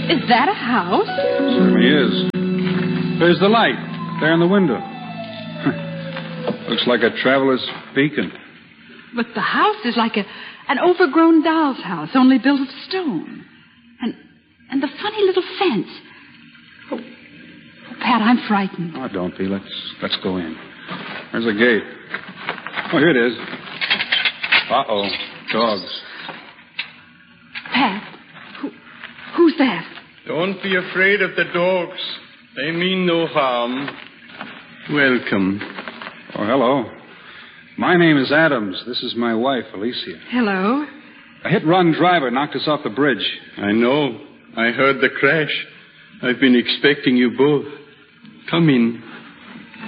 Is that a house? Certainly is. There's the light there in the window. Looks like a traveler's beacon. But the house is like an overgrown doll's house, only built of stone. And the funny little fence. Oh, Pat, I'm frightened. Oh, don't be. Let's go in. There's a gate. Oh, here it is. Uh-oh. Dogs. Pat, who's that? Don't be afraid of the dogs. They mean no harm. Welcome. Oh, hello. My name is Adams. This is my wife, Alicia. Hello. A hit-run driver knocked us off the bridge. I know. I heard the crash. I've been expecting you both. Come in.